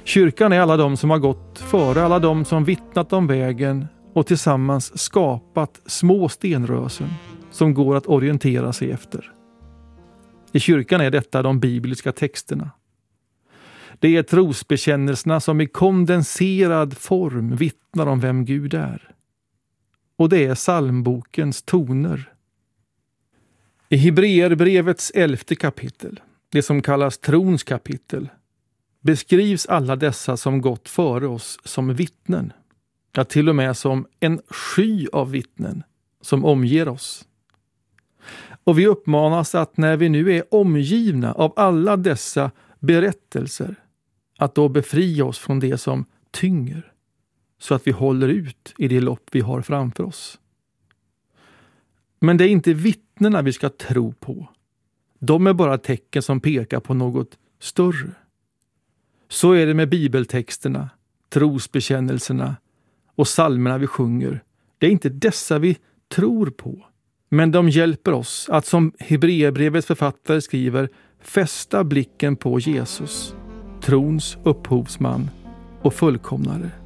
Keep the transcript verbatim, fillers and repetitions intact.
Kyrkan är alla de som har gått före, alla de som vittnat om vägen och tillsammans skapat små stenrösen som går att orientera sig efter. I kyrkan är detta de bibliska texterna. Det är trosbekännelserna som i kondenserad form vittnar om vem Gud är. Och det är psalmbokens toner. I Hebreerbrevets elfte kapitel, det som kallas trons kapitel, beskrivs alla dessa som gått före oss som vittnen. Ja, till och med som en sky av vittnen som omger oss. Och vi uppmanas att när vi nu är omgivna av alla dessa berättelser, att då befria oss från det som tynger, så att vi håller ut i det lopp vi har framför oss. Men det är inte vittnena vi ska tro på. De är bara tecken som pekar på något större. Så är det med bibeltexterna, trosbekännelserna och psalmerna vi sjunger. Det är inte dessa vi tror på. Men de hjälper oss att, som Hebreerbrevets författare skriver, fästa blicken på Jesus, trons upphovsman och fullkomnare.